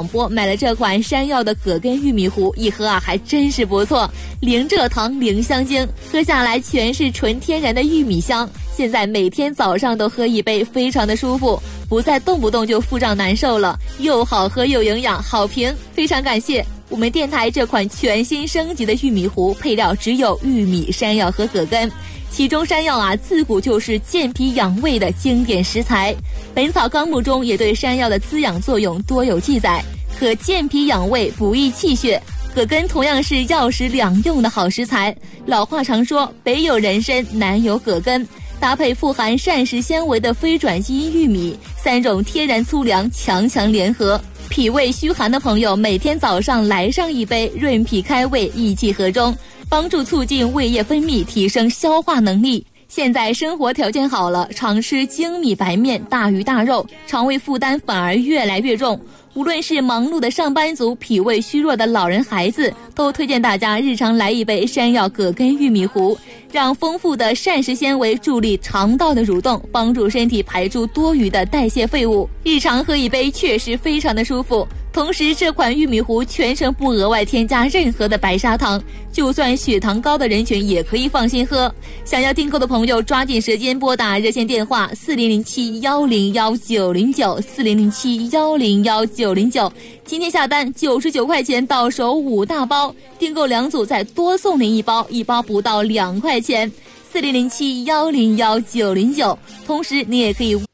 播买了这款山药的葛根玉米糊，一喝还真是不错，零蔗糖零香精，喝下来全是纯天然的玉米香。现在每天早上都喝一杯，非常的舒服，不再动不动就腹胀难受了，又好喝又营养，好评，非常感谢。我们电台这款全新升级的玉米糊，配料只有玉米、山药和葛根，其中山药自古就是健脾养胃的经典食材，本草纲目中也对山药的滋养作用多有记载，可健脾养胃、补益气血。葛根同样是药食两用的好食材，老话常说北有人参，南有葛根，搭配富含膳食纤维的非转基因玉米，3种天然粗粮强联合，脾胃虚寒的朋友每天早上来上一杯，润脾开胃，益气和中，帮助促进胃液分泌，提升消化能力。现在生活条件好了，常吃精米白面、大鱼大肉，肠胃负担反而越来越重。无论是忙碌的上班族、脾胃虚弱的老人孩子，都推荐大家日常来一杯山药葛根玉米糊，让丰富的膳食纤维助力肠道的蠕动，帮助身体排出多余的代谢废物。日常喝一杯确实非常的舒服。同时这款玉米糊全程不额外添加任何的白砂糖，就算血糖高的人群也可以放心喝。想要订购的朋友抓紧时间拨打热线电话4007-101-909，4007-101-909，今天下单99块钱到手5大包，订购2组再多送您1包，一包不到2块钱，4007-101-909。同时你也可以